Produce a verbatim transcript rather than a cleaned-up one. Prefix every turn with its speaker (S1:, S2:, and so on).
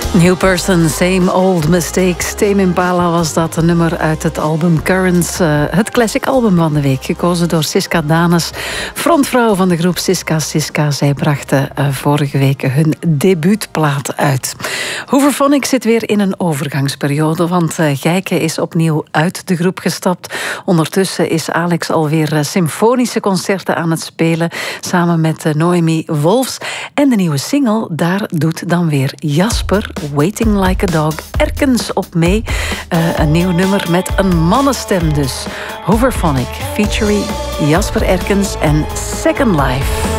S1: New Person, Same Old Mistakes. Tame Impala was dat, een nummer uit het album Currents. Uh, het classic album van de week, gekozen door Siska Danes, frontvrouw van de groep Siska Siska. Zij brachten uh, vorige week hun debuutplaat uit. Hooverphonic zit weer in een overgangsperiode, want uh, Gijke is opnieuw uit de groep gestapt. Ondertussen is Alex alweer uh, symfonische concerten aan het spelen, samen met uh, Noemi Wolfs. En de nieuwe single, daar doet dan weer Jasper, Waiting Like a Dog, ergens op mee. Uh, een nieuw nummer met een mannenstem dus. Hooverphonic, featuring Jasper Erkens en Second Life.